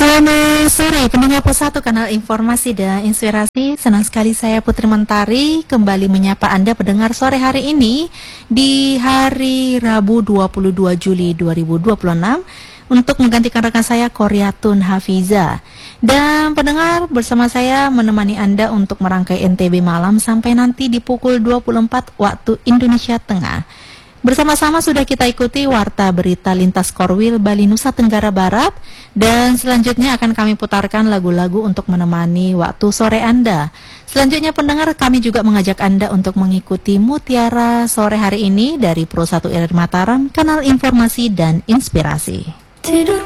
Selamat sore pendengar Pos 1 Kanal Informasi dan Inspirasi. Senang sekali saya Putri Mentari kembali menyapa Anda pendengar sore hari ini di hari Rabu 22 Juli 2026 untuk menggantikan rekan saya Koryatun Hafiza. Dan pendengar, bersama saya menemani Anda untuk merangkai NTB malam sampai nanti di pukul 24 waktu Indonesia Tengah. Bersama-sama sudah kita ikuti Warta Berita Lintas Korwil Bali Nusa Tenggara Barat, dan selanjutnya akan kami putarkan lagu-lagu untuk menemani waktu sore Anda. Selanjutnya pendengar, kami juga mengajak Anda untuk mengikuti Mutiara sore hari ini dari Pro 1 RRI Mataram, Kanal Informasi dan Inspirasi.